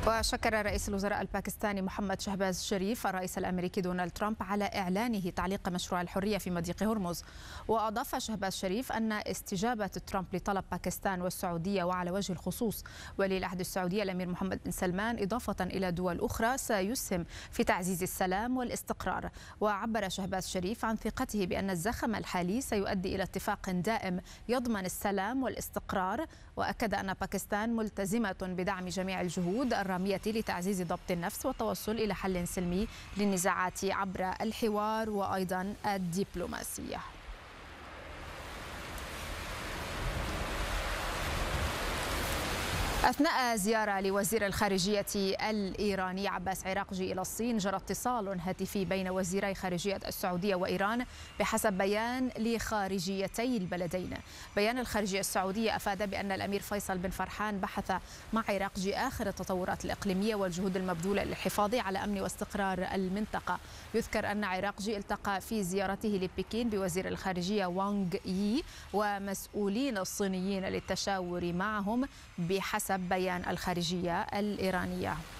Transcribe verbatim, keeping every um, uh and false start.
وشكر رئيس الوزراء الباكستاني محمد شهباز شريف الرئيس الأمريكي دونالد ترامب على إعلانه تعليق مشروع الحرية في مضيق هرمز. وأضاف شهباز شريف أن استجابة ترامب لطلب باكستان والسعودية وعلى وجه الخصوص ولي العهد السعودي الأمير محمد بن سلمان إضافة إلى دول أخرى سيسهم في تعزيز السلام والاستقرار. وعبر شهباز شريف عن ثقته بأن الزخم الحالي سيؤدي إلى اتفاق دائم يضمن السلام والاستقرار، وأكد أن باكستان ملتزمة بدعم جميع الجهود الرامية لتعزيز ضبط النفس والتوصل إلى حل سلمي للنزاعات عبر الحوار وأيضا الدبلوماسية. أثناء زيارة لوزير الخارجية الإيراني عباس عراقجي إلى الصين، جرى اتصال هاتفي بين وزيري خارجية السعودية وإيران بحسب بيان لخارجيتي البلدين. بيان الخارجية السعودية أفاد بأن الأمير فيصل بن فرحان بحث مع عراقجي آخر التطورات الإقليمية والجهود المبذولة للحفاظ على أمن واستقرار المنطقة. يذكر أن عراقجي التقى في زيارته لبكين بوزير الخارجية وانغ يي ومسؤولين الصينيين للتشاور معهم بحسب بيان الخارجية الإيرانية.